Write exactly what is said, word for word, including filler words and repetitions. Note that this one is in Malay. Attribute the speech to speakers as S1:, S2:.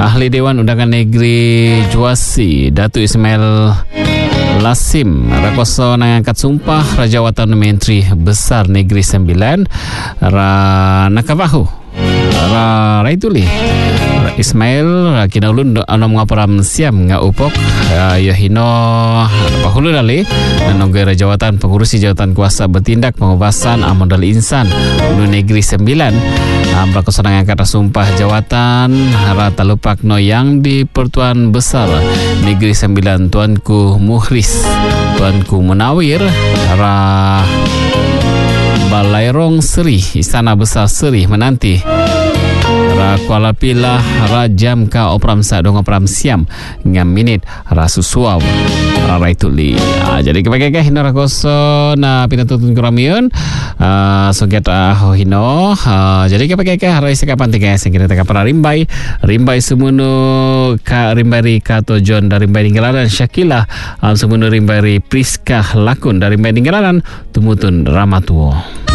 S1: Ahli Dewan Undangan Negeri Juasi Datuk Ismail Lasim rakoso nangangkat sumpah Rajawatan Menteri Besar Negeri Sembilan ra nakabahu ra raituli Ismail kinaulun anom ngaparam siam nga upok yahino pahulu dali nanogai Rajawatan pengurusi jawatan kuasa bertindak pengubasan amodal insan ulu Negeri Sembilan rakoso nangangkat sumpah jawatan rata lupak no yang di Pertuan Besar Negeri Sembilan Tuanku Muhris Tuanku Munawir ra Balairong Seri Istana Besar Seri menanti ra Kuala Pilah ra jam ka opram sa dong opram siam ngam minit ra susuaw ra raituli. Ah, jadi kebagai hino rakoso na pinatutun kuramion uh, soget uh, hino uh, jadi kebagai ra sekapan tiga sing kita kapara rimbai rimbai sumuno ka rimbai ka tojon dari rimbai ninggalanan Syakila uh, sumuno rimbai Priska Lakun dari rimbai ninggalanan tumutun ramatuo.